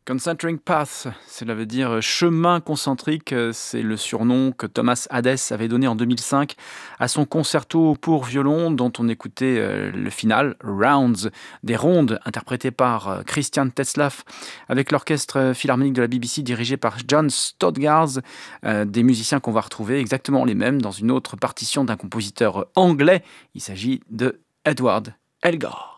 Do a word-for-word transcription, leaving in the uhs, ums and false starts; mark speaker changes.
Speaker 1: Concentric Path, cela veut dire chemin concentrique, c'est le surnom que Thomas Hadès avait donné en deux mille cinq à son concerto pour violon dont on écoutait euh, le final, Rounds, des rondes interprétées par euh, Christian Tetzlaff avec l'orchestre philharmonique de la B B C dirigé par John Stodgars, euh, des musiciens qu'on va retrouver exactement les mêmes dans une autre partition d'un compositeur anglais. Il s'agit de Edward Elgar.